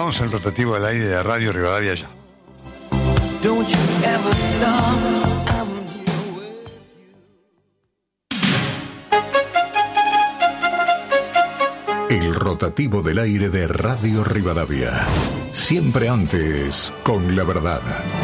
Comenzamos el rotativo del aire de Radio Rivadavia ya. Don't you ever stop. El rotativo del aire de Radio Rivadavia. Siempre antes, con la verdad.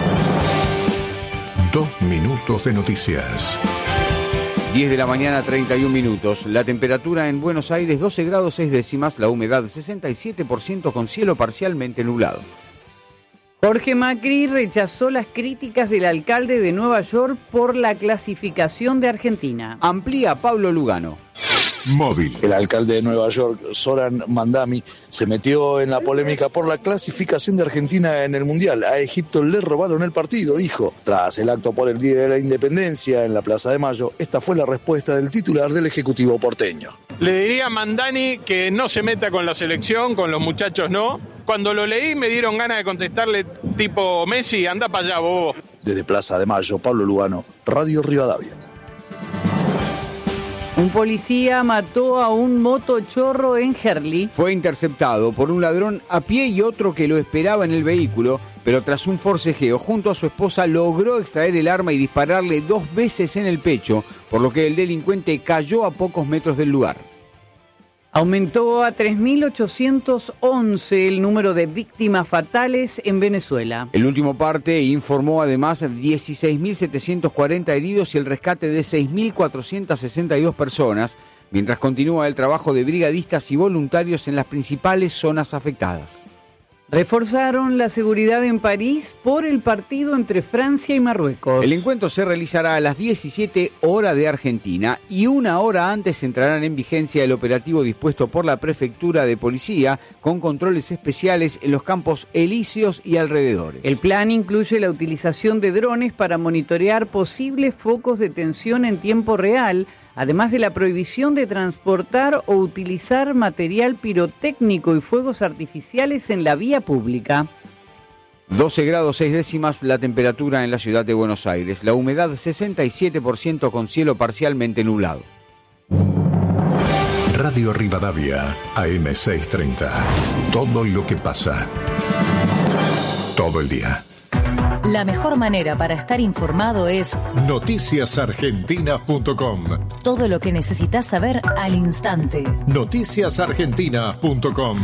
2 minutos de noticias. 10 de la mañana, 31 minutos. La temperatura en Buenos Aires, 12 grados 6 décimas. La humedad, 67% con cielo parcialmente nublado. Jorge Macri rechazó las críticas del alcalde de Nueva York por la clasificación de Argentina. Amplía Pablo Lugano. Móvil. El alcalde de Nueva York, Zoran Mandami, se metió en la polémica por la clasificación de Argentina en el Mundial. A Egipto le robaron el partido, dijo. Tras el acto por el Día de la Independencia en la Plaza de Mayo, esta fue la respuesta del titular del Ejecutivo porteño. Le diría a Mandani que no se meta con la selección, con los muchachos no. Cuando lo leí me dieron ganas de contestarle tipo Messi, anda para allá, bobo. Desde Plaza de Mayo, Pablo Lugano, Radio Rivadavia. Un policía mató a un motochorro en Herli. Fue interceptado por un ladrón a pie y otro que lo esperaba en el vehículo, pero tras un forcejeo junto a su esposa logró extraer el arma y dispararle 2 veces en el pecho, por lo que el delincuente cayó a pocos metros del lugar. Aumentó a 3.811 el número de víctimas fatales en Venezuela. El último parte informó además 16.740 heridos y el rescate de 6.462 personas, mientras continúa el trabajo de brigadistas y voluntarios en las principales zonas afectadas. Reforzaron la seguridad en París por el partido entre Francia y Marruecos. El encuentro se realizará a las 17 horas de Argentina y 1 hora antes entrarán en vigencia el operativo dispuesto por la Prefectura de Policía con controles especiales en los campos elíseos y alrededores. El plan incluye la utilización de drones para monitorear posibles focos de tensión en tiempo real, además de la prohibición de transportar o utilizar material pirotécnico y fuegos artificiales en la vía pública. 12 grados 6 décimas la temperatura en la ciudad de Buenos Aires. La humedad 67% con cielo parcialmente nublado. Radio Rivadavia, AM630. Todo lo que pasa. Todo el día. La mejor manera para estar informado es noticiasargentina.com. Todo lo que necesitas saber al instante. noticiasargentina.com.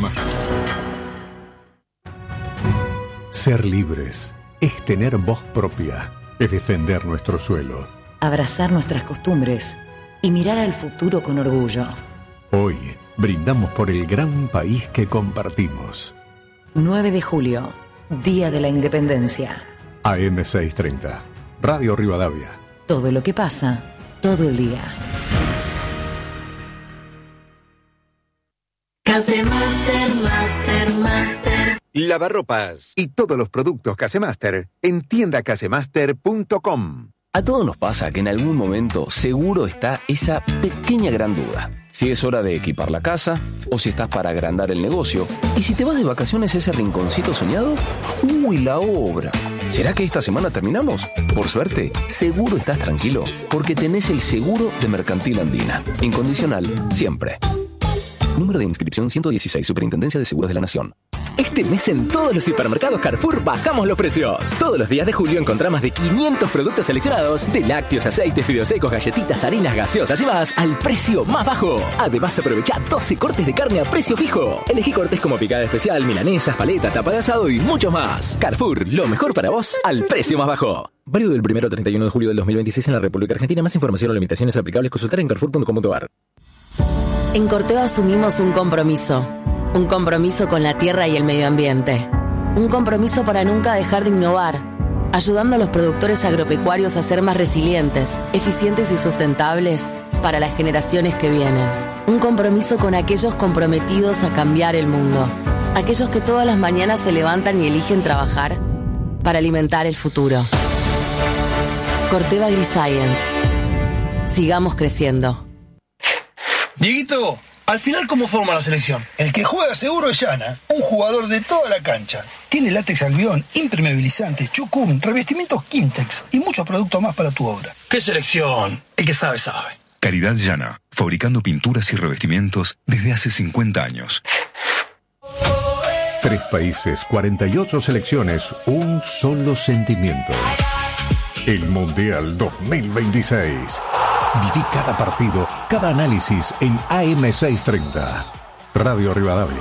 Ser libres es tener voz propia, es defender nuestro suelo. Abrazar nuestras costumbres y mirar al futuro con orgullo. Hoy brindamos por el gran país que compartimos. 9 de julio, Día de la Independencia. AM630, Radio Rivadavia. Todo lo que pasa, todo el día. Casemaster. Lavarropas y todos los productos Casemaster en tiendacasemaster.com. A todos nos pasa que en algún momento seguro está esa pequeña gran duda. Si es hora de equipar la casa, o si estás para agrandar el negocio, y si te vas de vacaciones a ese rinconcito soñado, ¡uy, la obra! ¿Será que esta semana terminamos? Por suerte, seguro estás tranquilo, porque tenés el seguro de Mercantil Andina. Incondicional, siempre. Número de inscripción 116, Superintendencia de Seguros de la Nación. Este mes en todos los supermercados Carrefour bajamos los precios. Todos los días de julio encontrá más de 500 productos seleccionados, de lácteos, aceites, fideos secos, galletitas, harinas, gaseosas y más, al precio más bajo. Además, aprovecha 12 cortes de carne a precio fijo. Elegí cortes como picada especial, milanesas, paleta, tapa de asado y mucho más. Carrefour, lo mejor para vos, al precio más bajo. Válido del 1 al 31 de julio del 2026 en la República Argentina. Más información o limitaciones aplicables consultar en carrefour.com.ar. En Corteva asumimos un compromiso con la tierra y el medio ambiente, un compromiso para nunca dejar de innovar, ayudando a los productores agropecuarios a ser más resilientes, eficientes y sustentables para las generaciones que vienen, un compromiso con aquellos comprometidos a cambiar el mundo, aquellos que todas las mañanas se levantan y eligen trabajar para alimentar el futuro. Corteva AgriScience. Sigamos creciendo. Dieguito, al final, ¿cómo forma la selección? El que juega seguro es Yana, un jugador de toda la cancha. Tiene látex albión, impermeabilizante, chucún, revestimientos Kimtex y muchos productos más para tu obra. ¿Qué selección? El que sabe, sabe. Calidad Yana, fabricando pinturas y revestimientos desde hace 50 años. 3 países, 48 selecciones, un solo sentimiento. El Mundial 2026. Viví cada partido, cada análisis en AM630. Radio Rivadavia.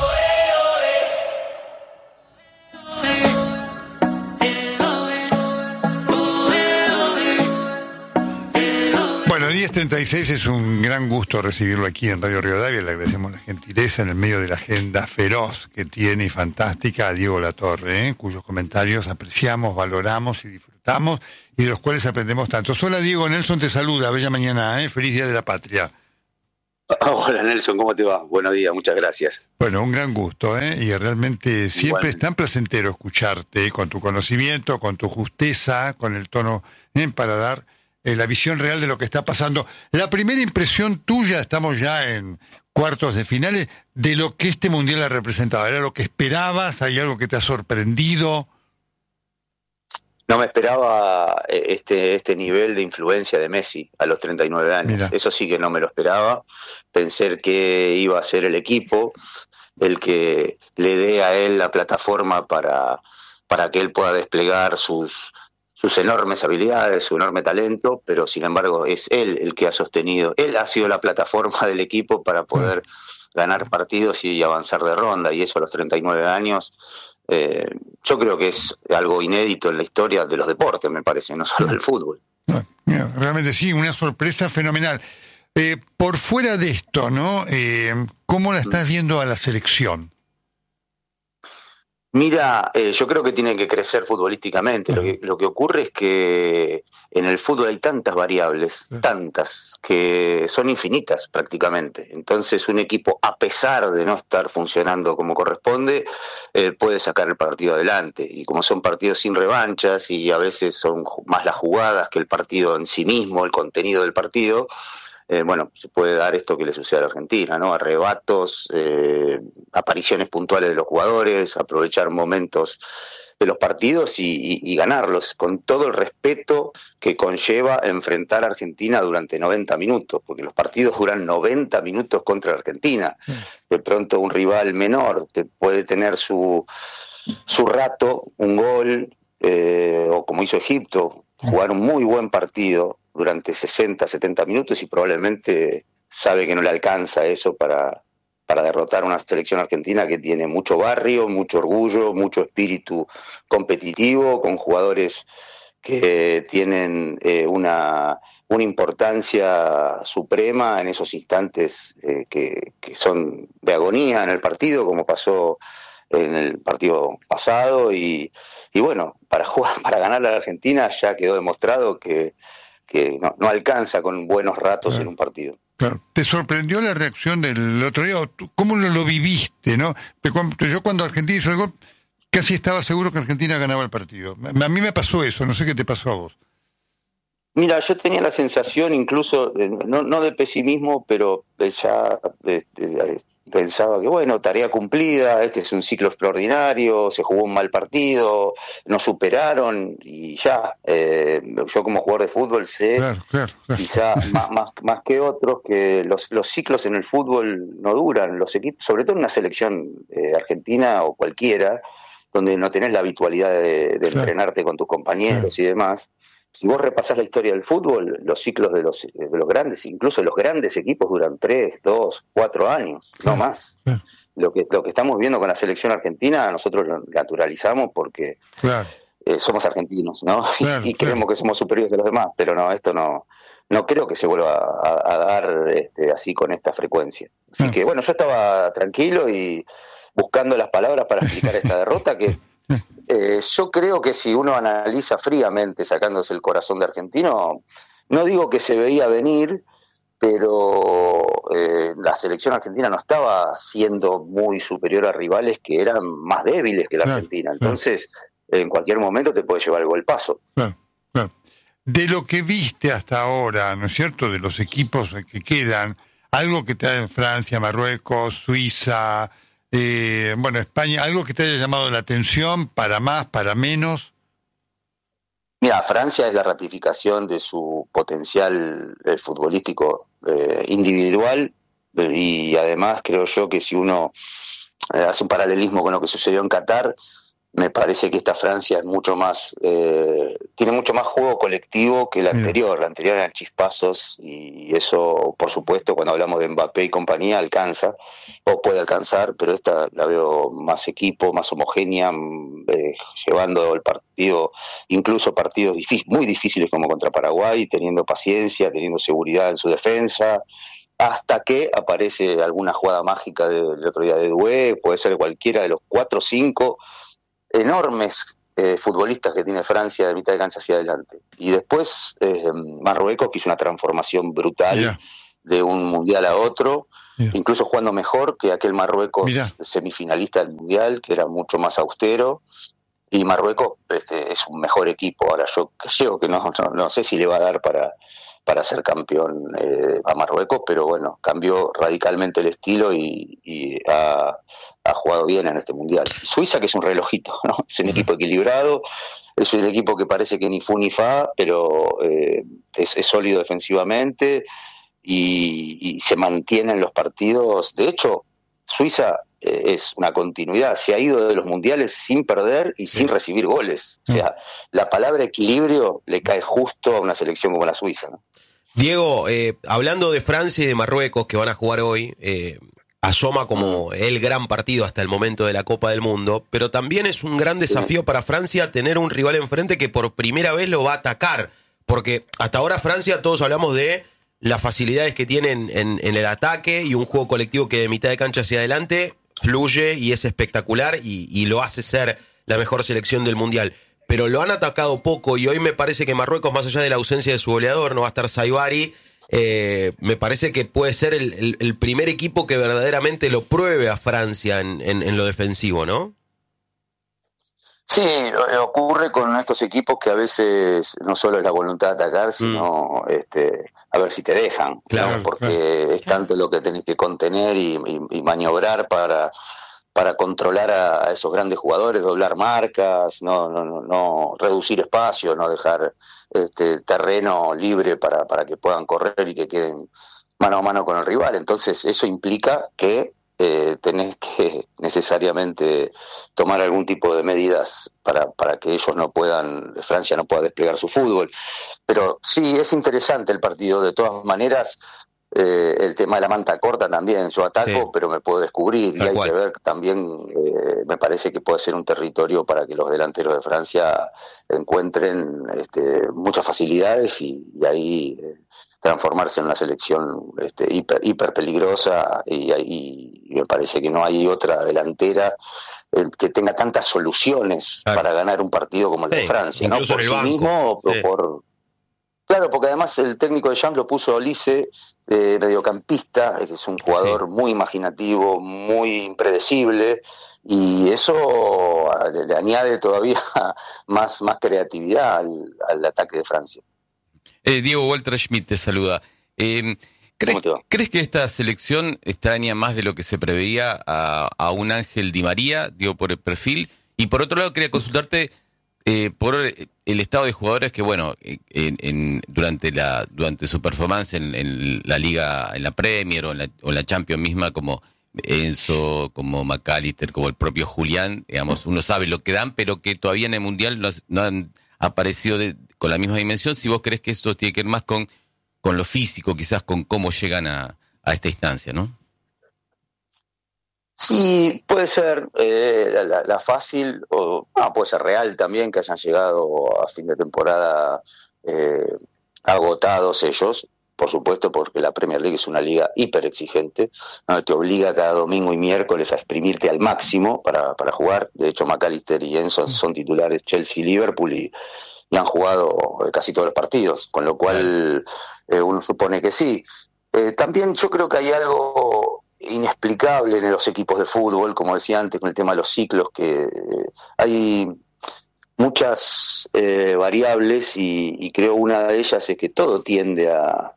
Bueno, 10:36 es un gran gusto recibirlo aquí en Radio Rivadavia. Le agradecemos la gentileza en el medio de la agenda feroz que tiene y fantástica a Diego Latorre, cuyos comentarios apreciamos, valoramos y disfrutamos y de los cuales aprendemos tanto. Hola Diego, Nelson te saluda, bella mañana, feliz Día de la Patria. Hola Nelson, ¿cómo te va? Buenos días, muchas gracias. Bueno, un gran gusto, y realmente siempre es tan placentero escucharte con tu conocimiento, con tu justeza, con el tono para dar la visión real de lo que está pasando. La primera impresión tuya, estamos ya en cuartos de finales, de lo que este Mundial ha representado. ¿Era lo que esperabas? ¿Hay algo que te ha sorprendido? No me esperaba este nivel de influencia de Messi a los 39 años. Mira. Eso sí que no me lo esperaba. Pensé que iba a ser el equipo el que le dé a él la plataforma para que él pueda desplegar sus enormes habilidades, su enorme talento, pero sin embargo es él el que ha sostenido, él ha sido la plataforma del equipo para poder ganar partidos y avanzar de ronda, y eso a los 39 años, yo creo que es algo inédito en la historia de los deportes, me parece, no solo del fútbol. Realmente sí, una sorpresa fenomenal. Por fuera de esto, ¿no? ¿Cómo la estás viendo a la selección? Mira, yo creo que tiene que crecer futbolísticamente. Lo que ocurre es que en el fútbol hay tantas variables, tantas, que son infinitas prácticamente. Entonces un equipo, a pesar de no estar funcionando como corresponde, puede sacar el partido adelante. Y como son partidos sin revanchas y a veces son más las jugadas que el partido en sí mismo, el contenido del partido, bueno, se puede dar esto que le sucede a la Argentina, ¿no? Arrebatos, apariciones puntuales de los jugadores, aprovechar momentos de los partidos y ganarlos, con todo el respeto que conlleva enfrentar a Argentina durante 90 minutos, porque los partidos duran 90 minutos contra Argentina. De pronto un rival menor puede tener su rato, un gol, o como hizo Egipto, jugar un muy buen partido durante 60, 70 minutos y probablemente sabe que no le alcanza eso para derrotar una selección argentina que tiene mucho barrio, mucho orgullo, mucho espíritu competitivo, con jugadores que tienen una importancia suprema en esos instantes que son de agonía en el partido, como pasó en el partido pasado, y bueno, para ganar a la Argentina ya quedó demostrado que no alcanza con buenos ratos en un partido. Claro. ¿Te sorprendió la reacción del otro día? ¿Cómo lo viviste, no? Yo cuando Argentina hizo el gol, casi estaba seguro que Argentina ganaba el partido. A mí me pasó eso, no sé qué te pasó a vos. Mira, yo tenía la sensación incluso, no de pesimismo, pero ya pensaba que bueno, tarea cumplida, este es un ciclo extraordinario, se jugó un mal partido, nos superaron y ya. Yo como jugador de fútbol sé, claro. Quizá más que otros, que los ciclos en el fútbol no duran. Los equipos, sobre todo en una selección argentina o cualquiera, donde no tenés la habitualidad de entrenarte con tus compañeros y demás. Si vos repasás la historia del fútbol, los ciclos de los grandes, incluso los grandes equipos, duran 3, 2, 4 años, no más. Lo que estamos viendo con la selección argentina, nosotros lo naturalizamos porque somos argentinos, ¿no? Y creemos que somos superiores a los demás, pero no, esto no creo que se vuelva a dar así con esta frecuencia. Así que bueno, yo estaba tranquilo y buscando las palabras para explicar esta derrota que... yo creo que si uno analiza fríamente, sacándose el corazón de argentino, no digo que se veía venir, pero la selección argentina no estaba siendo muy superior a rivales que eran más débiles que la Argentina. Entonces, en cualquier momento te puede llevar el golpazo. Claro. De lo que viste hasta ahora, ¿no es cierto?, de los equipos que quedan, algo que te da en Francia, Marruecos, Suiza... España, ¿algo que te haya llamado la atención, para más, para menos? Mira, Francia es la ratificación de su potencial futbolístico individual, y además creo yo que si uno hace un paralelismo con lo que sucedió en Qatar. Me parece que esta Francia es mucho más, tiene mucho más juego colectivo que la anterior. La anterior eran chispazos y eso, por supuesto, cuando hablamos de Mbappé y compañía, alcanza o puede alcanzar, pero esta la veo más equipo, más homogénea, llevando el partido, incluso partidos muy difíciles como contra Paraguay, teniendo paciencia, teniendo seguridad en su defensa, hasta que aparece alguna jugada mágica del otro día de Doué, puede ser cualquiera de los 4 o 5 enormes futbolistas que tiene Francia de mitad de cancha hacia adelante. Y después Marruecos, que hizo una transformación brutal de un mundial a otro, incluso jugando mejor que aquel Marruecos semifinalista del mundial, que era mucho más austero. Y Marruecos es un mejor equipo. Ahora yo creo que no sé si le va a dar para ser campeón a Marruecos, pero bueno, cambió radicalmente el estilo y ha jugado bien en este mundial. Suiza, que es un relojito, ¿no? Es un equipo equilibrado, es un equipo que parece que ni fu ni fa, pero es sólido defensivamente y se mantiene en los partidos. De hecho, Suiza es una continuidad, se ha ido de los mundiales sin perder y sin recibir goles. O sea, la palabra equilibrio le cae justo a una selección como la Suiza, ¿no? Diego, hablando de Francia y de Marruecos, que van a jugar hoy, asoma como el gran partido hasta el momento de la Copa del Mundo, pero también es un gran desafío para Francia tener un rival enfrente que por primera vez lo va a atacar, porque hasta ahora Francia todos hablamos de las facilidades que tienen en el ataque y un juego colectivo que de mitad de cancha hacia adelante fluye y es espectacular y lo hace ser la mejor selección del Mundial. Pero lo han atacado poco y hoy me parece que Marruecos, más allá de la ausencia de su goleador, no va a estar Saibari, me parece que puede ser el primer equipo que verdaderamente lo pruebe a Francia en lo defensivo, ¿no? Sí, ocurre con estos equipos que a veces no solo es la voluntad de atacar, sino a ver si te dejan, claro, ¿no? Porque es tanto lo que tenés que contener y maniobrar para controlar a esos grandes jugadores, doblar marcas, no reducir espacio, no dejar terreno libre para que puedan correr y que queden mano a mano con el rival. Entonces eso implica que tenés que necesariamente tomar algún tipo de medidas para que ellos Francia no pueda desplegar su fútbol. Pero sí, es interesante el partido, de todas maneras. El tema de la manta corta también, yo ataco, pero me puedo descubrir, y hay que ver también, me parece que puede ser un territorio para que los delanteros de Francia encuentren muchas facilidades y ahí transformarse en una selección hiper peligrosa, y me parece que no hay otra delantera que tenga tantas soluciones para ganar un partido como el de Francia, ¿no? Por sí mismo, claro, porque además el técnico de Champs lo puso a Olise, mediocampista, que es un jugador muy imaginativo, muy impredecible, y eso le añade todavía más creatividad al ataque de Francia. Diego, Walter Schmidt te saluda. ¿Crees que esta selección extraña más de lo que se preveía a un Ángel Di María, digo, por el perfil? Y por otro lado, quería consultarte por el estado de jugadores que, bueno, durante su performance en la Liga, en la Premier o en la Champions misma, como Enzo, como McAllister, como el propio Julián, digamos, uno sabe lo que dan, pero que todavía en el Mundial no han aparecido con la misma dimensión. Si vos crees que esto tiene que ver más con lo físico, quizás con cómo llegan a esta instancia, ¿no? Sí, puede ser la fácil, o puede ser real también, que hayan llegado a fin de temporada agotados ellos, por supuesto, porque la Premier League es una liga hiper exigente, ¿no? Te obliga cada domingo y miércoles a exprimirte al máximo para jugar. De hecho, McAllister y Enzo son titulares Chelsea y Liverpool y han jugado casi todos los partidos, con lo cual uno supone que sí. También yo creo que hay algo inexplicable en los equipos de fútbol, como decía antes, con el tema de los ciclos, que hay muchas variables y creo una de ellas es que todo tiende a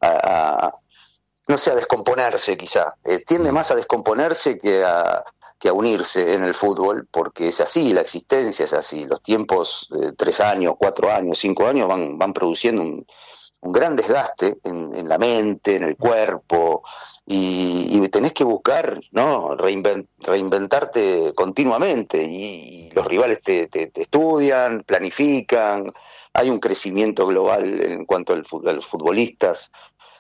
no sé, a descomponerse quizá. Tiende más a descomponerse que a unirse en el fútbol, porque es así, la existencia es así. Los tiempos de 3 años, 4 años, 5 años van produciendo un gran desgaste en la mente, en el cuerpo, y tenés que buscar, ¿no? Reinventarte continuamente, y los rivales te estudian, planifican, hay un crecimiento global en cuanto a los futbolistas,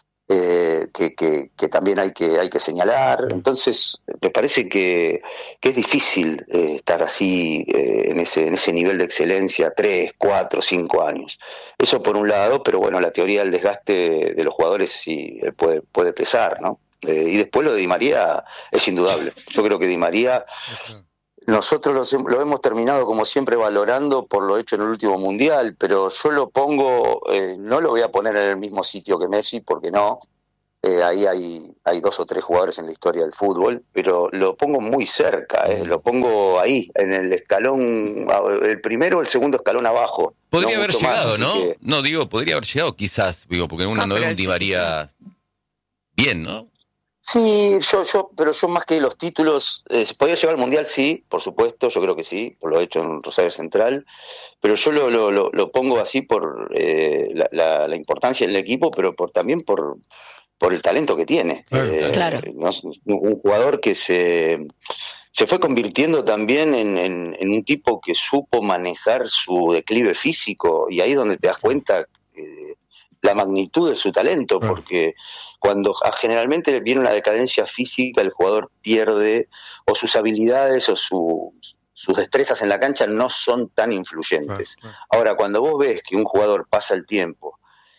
que también hay que señalar. Entonces me parece que es difícil estar así en ese nivel de excelencia 3, 4, 5 años. Eso por un lado, pero bueno, la teoría del desgaste de los jugadores sí puede pesar, ¿no? Y después lo de Di María es indudable. Yo creo que Di María, nosotros lo hemos terminado como siempre valorando por lo hecho en el último mundial, pero yo lo pongo, no lo voy a poner en el mismo sitio que Messi, porque no, ahí hay 2 o 3 jugadores en la historia del fútbol, pero lo pongo muy cerca, lo pongo ahí, en el escalón, el primero o el segundo escalón abajo. Podría no haber mucho llegado, más, ¿no? que... No, digo, podría haber llegado quizás, digo, porque una no es un Di María bien, ¿no? Sí, pero yo más que los títulos, ¿se podía llevar al Mundial? Sí, por supuesto, yo creo que sí, por lo hecho en Rosario Central, pero yo lo pongo así por la importancia del equipo, pero también por el talento que tiene. Claro. Un jugador que se fue convirtiendo también en un tipo que supo manejar su declive físico, y ahí es donde te das cuenta la magnitud de su talento, porque cuando generalmente viene una decadencia física, el jugador pierde, o sus habilidades o sus destrezas en la cancha no son tan influyentes. Ahora, cuando vos ves que un jugador pasa el tiempo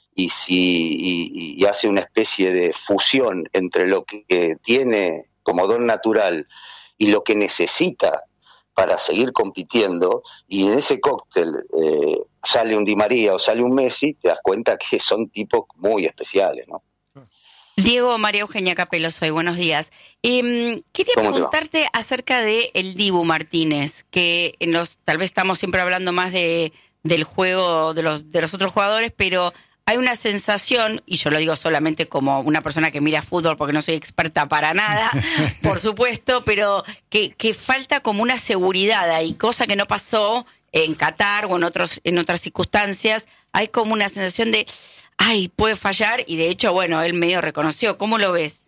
y hace una especie de fusión entre lo que tiene como don natural y lo que necesita para seguir compitiendo, y en ese cóctel sale un Di María o sale un Messi, te das cuenta que son tipos muy especiales, ¿no? Diego, María Eugenia Capelo soy, buenos días. Quería preguntarte acerca de el Dibu Martínez, que tal vez estamos siempre hablando más del juego de los otros jugadores, pero hay una sensación, y yo lo digo solamente como una persona que mira fútbol porque no soy experta para nada, por supuesto, pero que falta como una seguridad ahí, cosa que no pasó en Qatar o en otras circunstancias. Hay como una sensación de, puede fallar, y de hecho, bueno, él medio reconoció. ¿Cómo lo ves?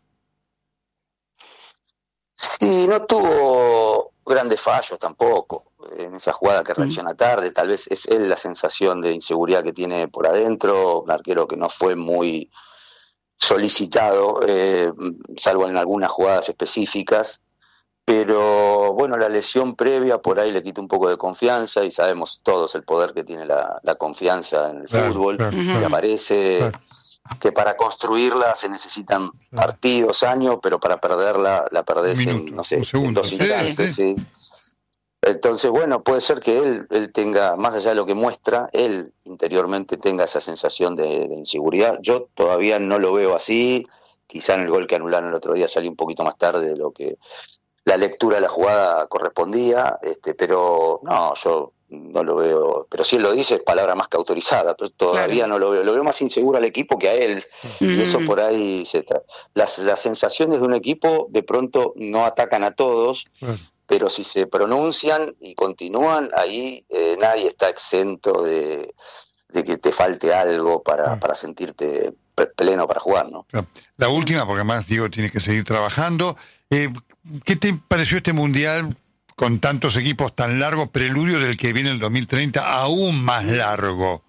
Sí, no tuvo grandes fallos tampoco en esa jugada que reacciona tarde. Tal vez es él la sensación de inseguridad que tiene por adentro, un arquero que no fue muy solicitado, salvo en algunas jugadas específicas, pero bueno, la lesión previa por ahí le quita un poco de confianza, y sabemos todos el poder que tiene la confianza en el fútbol, que aparece, que para construirla se necesitan partidos, años, pero para perderla la perdés en, no sé, en 2 instantes. Sí. Entonces, bueno, puede ser que él tenga, más allá de lo que muestra, él interiormente tenga esa sensación de inseguridad. Yo todavía no lo veo así, quizá en el gol que anularon el otro día salió un poquito más tarde de lo que la lectura de la jugada correspondía, pero no, yo no lo veo, pero si él lo dice es palabra más que autorizada, pero todavía no lo veo más inseguro al equipo que a él, y eso por ahí las sensaciones de un equipo de pronto no atacan a todos, pero si se pronuncian y continúan, ahí nadie está exento de que te falte algo para sentirte pleno para jugar, ¿no? La última, porque además Diego tiene que seguir trabajando. ¿Qué te pareció este mundial con tantos equipos tan largos, preludio del que viene el 2030 aún más largo?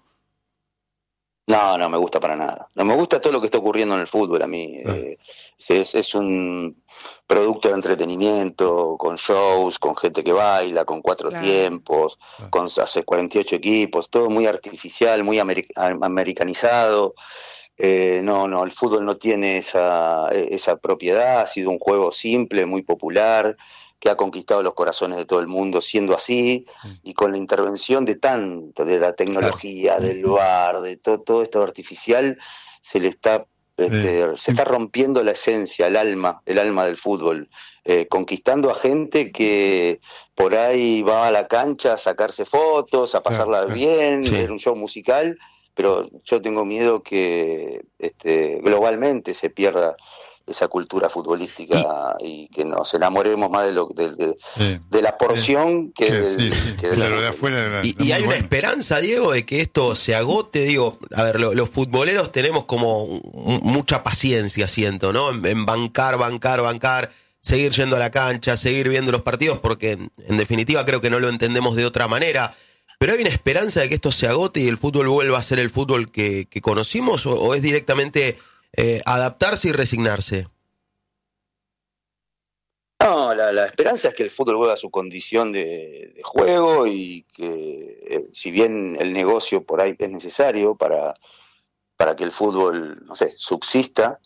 No me gusta para nada. No me gusta todo lo que está ocurriendo en el fútbol a mí. Es un producto de entretenimiento, con shows, con gente que baila, con 4 tiempos, con hace 48 equipos, todo muy artificial, muy americanizado. No, el fútbol no tiene esa propiedad. Ha sido un juego simple, muy popular, que ha conquistado los corazones de todo el mundo siendo así, y con la intervención de la tecnología, del VAR, de todo esto artificial, se le está se está rompiendo la esencia, el alma del fútbol, conquistando a gente que por ahí va a la cancha a sacarse fotos, a pasarla bien, ver un show musical, pero yo tengo miedo que globalmente se pierda esa cultura futbolística y que nos enamoremos más de la porción que de lo de afuera. Y hay una esperanza, Diego, de que esto se agote. Digo, a ver, los futboleros tenemos como mucha paciencia, siento, ¿no? En bancar, seguir yendo a la cancha, seguir viendo los partidos, porque en definitiva creo que no lo entendemos de otra manera. Pero hay una esperanza de que esto se agote y el fútbol vuelva a ser el fútbol que conocimos, o es directamente adaptarse y resignarse. No, la esperanza es que el fútbol vuelva a su condición de juego y que si bien el negocio por ahí es necesario para que el fútbol, no sé, subsista,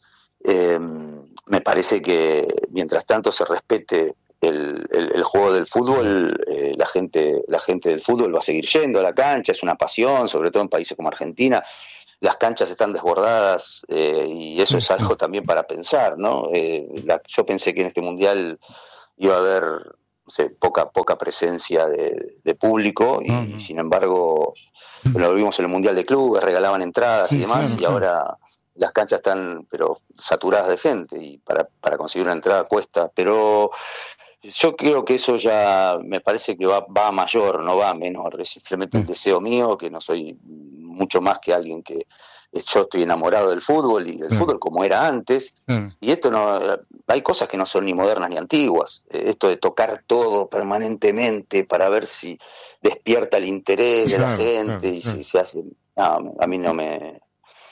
me parece que mientras tanto se respete el juego del fútbol, la gente del fútbol va a seguir yendo a la cancha, es una pasión, sobre todo en países como Argentina. Las canchas están desbordadas y eso es algo también para pensar, ¿no? Yo pensé que en este mundial iba a haber, no sé, poca presencia de público y sin embargo lo vimos en el mundial de clubes, regalaban entradas y demás, y ahora las canchas están pero saturadas de gente y para conseguir una entrada cuesta, pero yo creo que eso ya me parece que va a mayor, no va a menor, es simplemente un deseo mío, que no soy mucho más que alguien que yo estoy enamorado del fútbol y del fútbol como era antes, y esto no, hay cosas que no son ni modernas ni antiguas, esto de tocar todo permanentemente para ver si despierta el interés de la gente y si se hace, no, a mí no me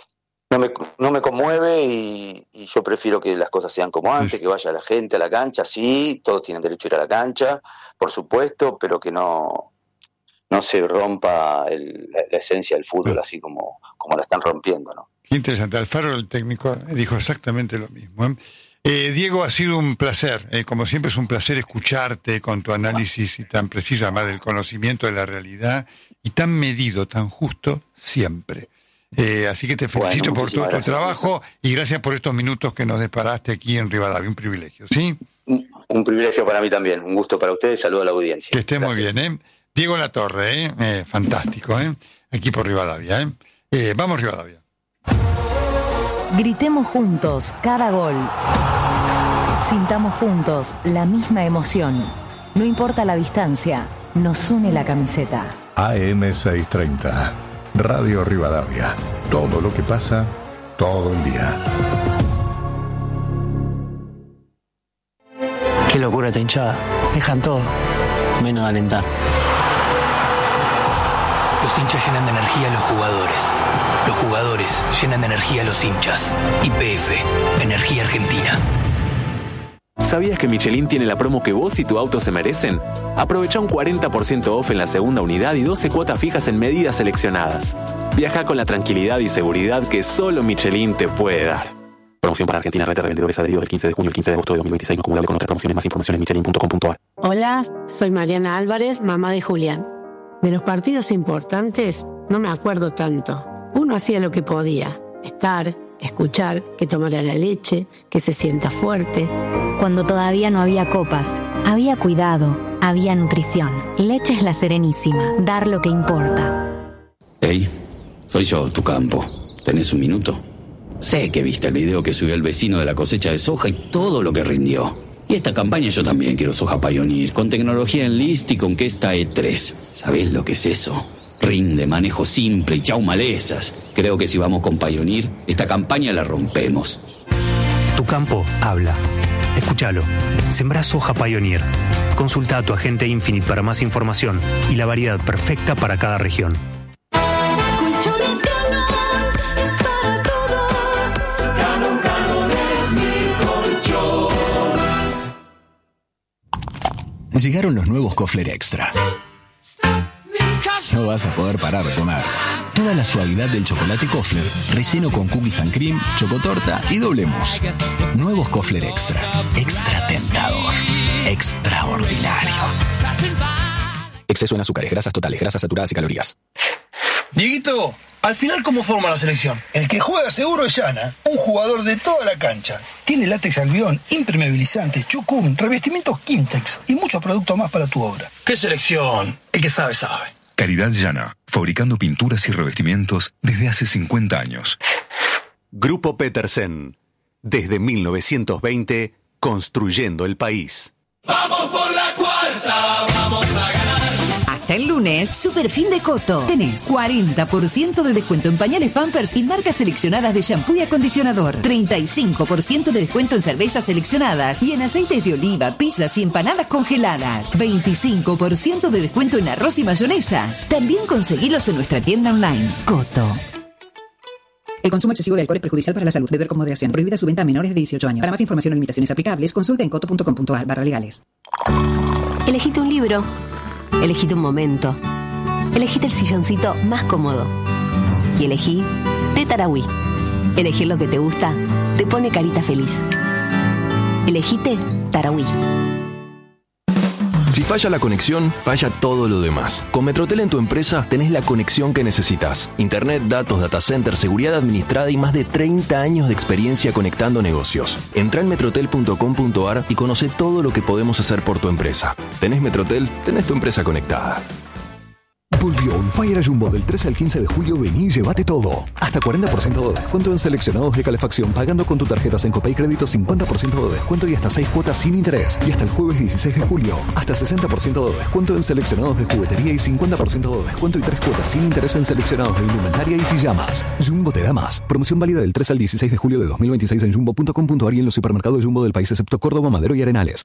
conmueve y yo prefiero que las cosas sean como antes, que vaya la gente a la cancha, sí, todos tienen derecho a ir a la cancha, por supuesto, pero que no se rompa la esencia del fútbol así como la están rompiendo, ¿no? Qué interesante. Alfaro, el técnico, dijo exactamente lo mismo. Diego, ha sido un placer. Como siempre es un placer escucharte con tu análisis y tan preciso, además del conocimiento de la realidad, y tan medido, tan justo, siempre. Así que te felicito por todo tu trabajo y gracias por estos minutos que nos deparaste aquí en Rivadavia. Un privilegio, ¿sí? Un privilegio para mí también. Un gusto para ustedes. Saludo a la audiencia. Que esté muy bien, Diego Latorre, fantástico, aquí por Rivadavia, vamos Rivadavia. Gritemos juntos cada gol. Sintamos juntos la misma emoción. No importa la distancia, nos une la camiseta. AM630, Radio Rivadavia. Todo lo que pasa, todo el día. Qué locura esta hinchada. Dejan todo, menos alentar. Los hinchas llenan de energía a los jugadores. Los jugadores llenan de energía a los hinchas. YPF, Energía Argentina. ¿Sabías que Michelin tiene la promo que vos y tu auto se merecen? Aprovecha un 40% off en la segunda unidad y 12 cuotas fijas en medidas seleccionadas. Viaja con la tranquilidad y seguridad que solo Michelin te puede dar. Promoción para Argentina, red de revendedores adheridos del 15 de junio al 15 de agosto de 2026, no acumulable con otras promociones. Más información en michelin.com.ar. Hola, soy Mariana Álvarez, mamá de Julián. De los partidos importantes no me acuerdo tanto. Uno hacía lo que podía, estar, escuchar, que tomara la leche, que se sienta fuerte. Cuando todavía no había copas, había cuidado, había nutrición. Leches La Serenísima, dar lo que importa. Hey, soy yo, tu campo. ¿Tenés un minuto? Sé que viste el video que subió el vecino de la cosecha de soja y todo lo que rindió. Y esta campaña yo también quiero soja Pioneer, con tecnología en list y con que esta E3. ¿Sabés lo que es eso? Rinde, manejo simple y chau malezas. Creo que si vamos con Pioneer, esta campaña la rompemos. Tu campo habla. Escúchalo. Sembrá soja Pioneer. Consulta a tu agente Infinite para más información y la variedad perfecta para cada región. Colchones Canon es para todos. Canon es mi colchón. Llegaron los nuevos Kofler Extra. No vas a poder parar de comer. Toda la suavidad del chocolate Kofler, relleno con cookies and cream, chocotorta y doble mousse. Nuevos Kofler Extra. Extra tentador. Extraordinario. Exceso en azúcares, grasas totales, grasas saturadas y calorías. Dieguito, al final, ¿cómo forma la selección? El que juega seguro es Yana, un jugador de toda la cancha. Tiene látex albión, impermeabilizante, chucún, revestimientos Kimtex y muchos productos más para tu obra. ¿Qué selección? El que sabe, sabe. Calidad Yana, fabricando pinturas y revestimientos desde hace 50 años. Grupo Petersen. Desde 1920, construyendo el país. Vamos por la cuarta, vamos a ganar. Hasta el lunes, Superfin de Coto. Tenés 40% de descuento en pañales Pampers y marcas seleccionadas de shampoo y acondicionador. 35% de descuento en cervezas seleccionadas y en aceites de oliva, pizzas y empanadas congeladas. 25% de descuento en arroz y mayonesas. También conseguilos en nuestra tienda online. Coto. El consumo excesivo de alcohol es perjudicial para la salud. Beber con moderación. Prohibida su venta a menores de 18 años. Para más información o limitaciones aplicables, consulta en coto.com.ar/legales. Elegite un libro. Elegite un momento. Elegite el silloncito más cómodo. Y elegí Té Tarahui. Elegir lo que te gusta te pone carita feliz. Elegite Tarahui. Si falla la conexión, falla todo lo demás. Con Metrotel en tu empresa tenés la conexión que necesitas. Internet, datos, data center, seguridad administrada y más de 30 años de experiencia conectando negocios. Entrá en metrotel.com.ar y conoce todo lo que podemos hacer por tu empresa. ¿Tenés Metrotel? Tenés tu empresa conectada. Volvió On Fire a Jumbo del 13 al 15 de julio. Vení y llévate todo. Hasta 40% de descuento en seleccionados de calefacción pagando con tu tarjeta Sencopay Crédito, 50% de descuento y hasta 6 cuotas sin interés. Y hasta el jueves 16 de julio, hasta 60% de descuento en seleccionados de juguetería y 50% de descuento y 3 cuotas sin interés en seleccionados de indumentaria y pijamas. Jumbo te da más. Promoción válida del 3 al 16 de julio de 2026 en jumbo.com.ar y en los supermercados Jumbo del país excepto Córdoba, Madero y Arenales.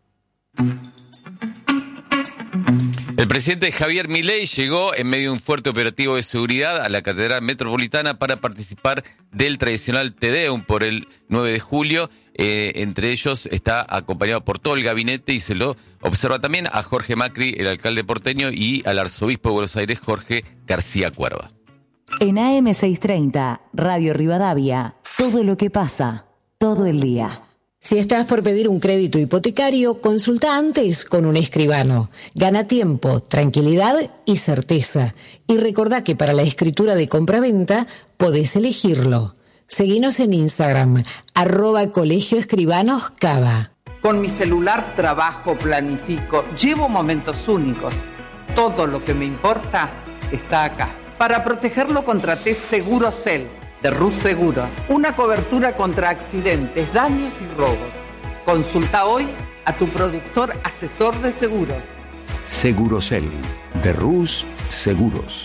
El presidente Javier Milei llegó en medio de un fuerte operativo de seguridad a la Catedral Metropolitana para participar del tradicional Te Deum por el 9 de julio. Entre ellos está acompañado por todo el gabinete y se lo observa también a Jorge Macri, el alcalde porteño, y al arzobispo de Buenos Aires, Jorge García Cuerva. En AM630, Radio Rivadavia, todo lo que pasa, todo el día. Si estás por pedir un crédito hipotecario, consulta antes con un escribano. Gana tiempo, tranquilidad y certeza. Y recordá que para la escritura de compraventa podés elegirlo. Seguinos en Instagram, @colegioescribanoscava. Con mi celular trabajo, planifico, llevo momentos únicos. Todo lo que me importa está acá. Para protegerlo contraté Segurocel de Rus Seguros. Una cobertura contra accidentes, daños y robos. Consulta hoy a tu productor asesor de seguros. Segurocel de Rus Seguros.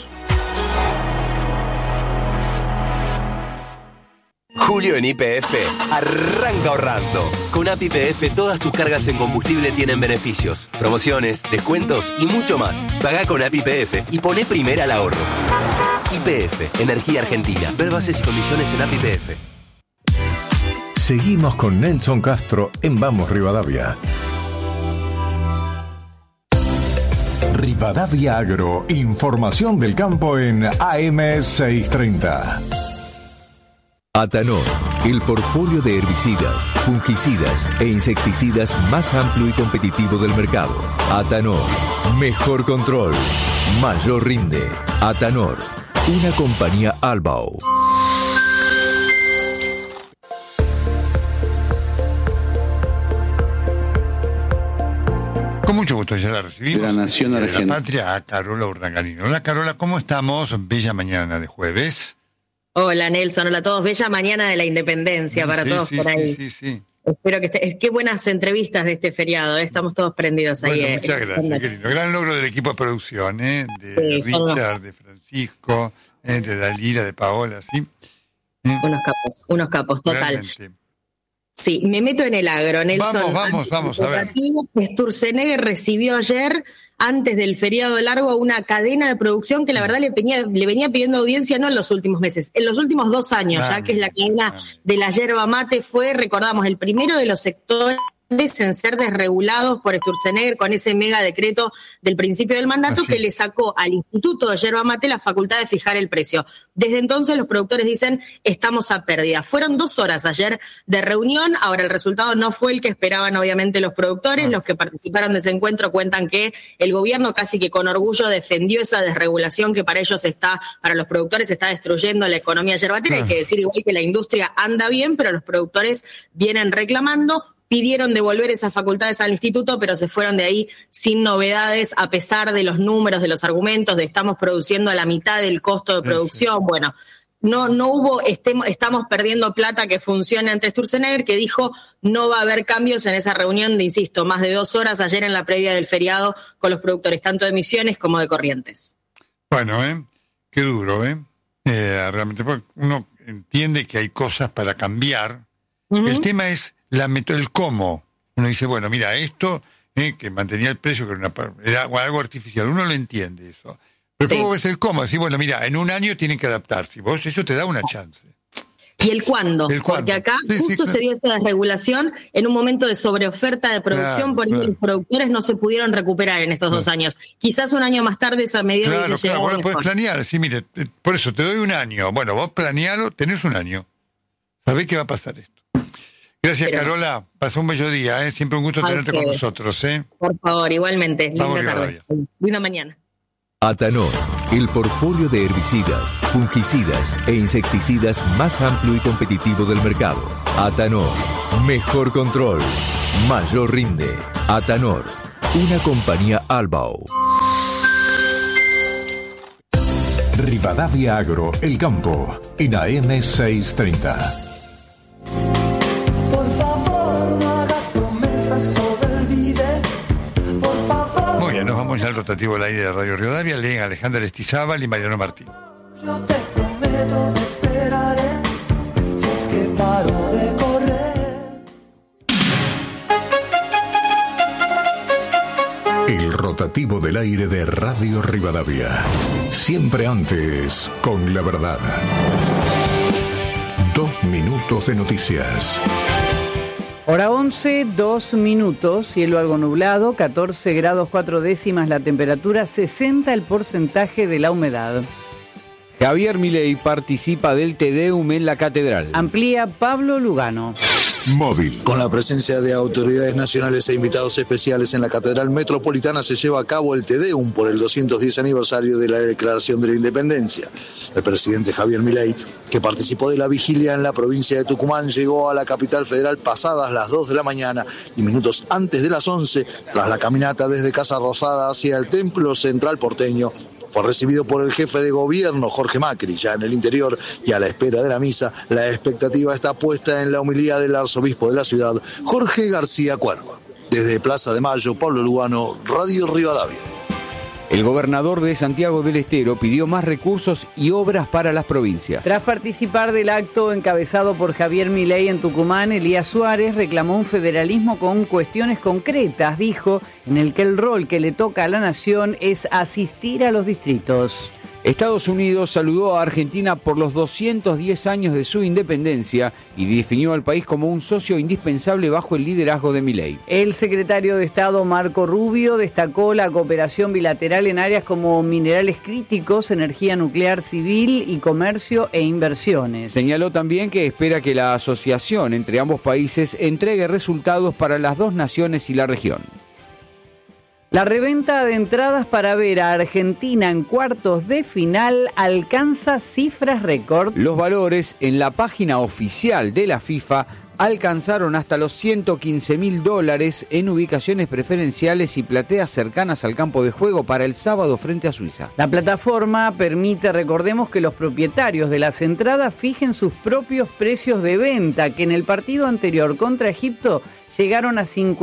Julio en YPF arranca ahorrando. Con App YPF todas tus cargas en combustible tienen beneficios, promociones, descuentos y mucho más. Pagá con App YPF y poné primera al ahorro. YPF, Energía Argentina. Ver bases y condiciones en App YPF. Seguimos con Nelson Castro en Vamos Rivadavia. Rivadavia Agro, información del campo en AM630. Atanor, el portfolio de herbicidas, fungicidas e insecticidas más amplio y competitivo del mercado. Atanor, mejor control, mayor rinde. Atanor, una compañía Albao. Con mucho gusto ya la recibimos. De la Nación Argentina. De la Patria, a Carola Urdanganino. Hola Carola, ¿cómo estamos? Bella mañana de jueves. Hola Nelson, hola a todos. Bella mañana de la independencia para todos por ahí. Sí. Espero que qué buenas entrevistas de este feriado, estamos todos prendidos ahí. Bueno, muchas gracias, qué lindo. Gran logro del equipo de producción, de Richard, de Francisco, de Dalila, de Paola, ¿sí? Unos capos, total. Realmente. Sí, me meto en el agro, Nelson. Vamos, a ver. Sturzenegger recibió ayer, antes del feriado largo, a una cadena de producción que la verdad le venía pidiendo audiencia no en los últimos meses, en los últimos 2 años, ya que es la cadena de la yerba mate. Fue, recordamos, el primero de los sectores en ser desregulados por Sturzenegger con ese mega decreto del principio del mandato que le sacó al Instituto de Yerba Mate la facultad de fijar el precio. Desde entonces los productores dicen estamos a pérdida. Fueron 2 horas ayer de reunión, ahora el resultado no fue el que esperaban obviamente los productores. Los que participaron de ese encuentro cuentan que el gobierno casi que con orgullo defendió esa desregulación que para ellos para los productores está destruyendo la economía yerbatera. Hay que decir igual que la industria anda bien, pero los productores vienen reclamando. Pidieron devolver esas facultades al instituto, pero se fueron de ahí sin novedades, a pesar de los números, de los argumentos, de estamos produciendo a la mitad del costo de producción. Bueno, no hubo, estamos perdiendo plata que funcione ante Sturzenegger, que dijo no va a haber cambios en esa reunión de, insisto, más de 2 horas ayer en la previa del feriado con los productores, tanto de Misiones como de Corrientes. Bueno, qué duro, realmente uno entiende que hay cosas para cambiar. Uh-huh. El tema es el cómo. Uno dice, bueno, mira, esto que mantenía el precio, que era algo artificial, uno lo entiende eso. Pero ¿cómo ves el cómo? Decir, bueno, mira, en un año tienen que adaptarse. Vos eso te da una chance. ¿Y el cuándo? Porque acá justo se dio esa desregulación en un momento de sobreoferta de producción, por eso los productores no se pudieron recuperar en estos 2 años. Quizás un año más tarde esa medida hubiese llegado. Vos lo podés planear, sí, mire, por eso te doy un año. Bueno, vos planealo, tenés un año. Sabés que va a pasar esto. Gracias, Carola. Pasó un bello día, Siempre un gusto tenerte con nosotros, Por favor, igualmente. Linda tarde. Linda mañana. Atanor, el portfolio de herbicidas, fungicidas e insecticidas más amplio y competitivo del mercado. Atanor, mejor control, mayor rinde. Atanor, una compañía Albao. Rivadavia Agro, El Campo, en AM 630. Nos vamos ya al rotativo del aire de Radio Rivadavia. Leen Alejandra Estizábal y Mariano Martín. Yo te prometo, te esperaré, si es que paro de correr. El rotativo del aire de Radio Rivadavia. Siempre antes, con la verdad. 2 minutos de noticias. Hora 11, 2 minutos, cielo algo nublado, 14 grados 4 décimas la temperatura, 60 el porcentaje de la humedad. Javier Milei participa del Te Deum en la catedral. Amplía Pablo Lugano. Móvil. Con la presencia de autoridades nacionales e invitados especiales en la Catedral Metropolitana se lleva a cabo el Te Deum por el 210 aniversario de la Declaración de la Independencia. El presidente Javier Milei, que participó de la vigilia en la provincia de Tucumán, llegó a la capital federal pasadas las 2 de la mañana y minutos antes de las 11, tras la caminata desde Casa Rosada hacia el Templo Central porteño. Fue recibido por el jefe de gobierno, Jorge Macri, ya en el interior y a la espera de la misa. La expectativa está puesta en la homilía del arzobispo de la ciudad, Jorge García Cuerva. Desde Plaza de Mayo, Pablo Lugano, Radio Rivadavia. El gobernador de Santiago del Estero pidió más recursos y obras para las provincias. Tras participar del acto encabezado por Javier Milei en Tucumán, Elías Suárez reclamó un federalismo con cuestiones concretas, dijo, en el que el rol que le toca a la nación es asistir a los distritos. Estados Unidos saludó a Argentina por los 210 años de su independencia y definió al país como un socio indispensable bajo el liderazgo de Milei. El secretario de Estado Marco Rubio destacó la cooperación bilateral en áreas como minerales críticos, energía nuclear civil y comercio e inversiones. Señaló también que espera que la asociación entre ambos países entregue resultados para las 2 naciones y la región. La reventa de entradas para ver a Argentina en cuartos de final alcanza cifras récord. Los valores en la página oficial de la FIFA alcanzaron hasta los $115.000 en ubicaciones preferenciales y plateas cercanas al campo de juego para el sábado frente a Suiza. La plataforma permite, recordemos, que los propietarios de las entradas fijen sus propios precios de venta, que en el partido anterior contra Egipto llegaron a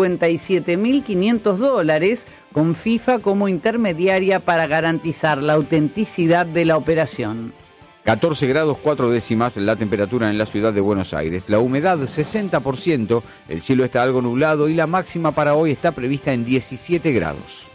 $57.500, con FIFA como intermediaria para garantizar la autenticidad de la operación. 14 grados 4 décimas la temperatura en la ciudad de Buenos Aires. La humedad 60%, el cielo está algo nublado y la máxima para hoy está prevista en 17 grados.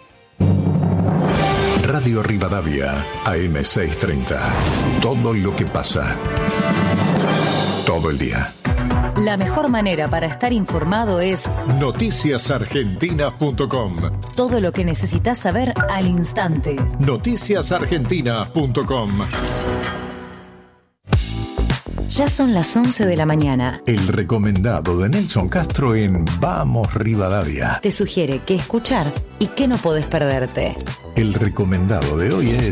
Radio Rivadavia, AM 630. Todo lo que pasa. Todo el día. La mejor manera para estar informado es noticiasargentina.com. Todo lo que necesitas saber al instante. Noticiasargentina.com. Ya son las 11 de la mañana. El recomendado de Nelson Castro en Vamos Rivadavia. Te sugiere qué escuchar y qué no podés perderte. El recomendado de hoy es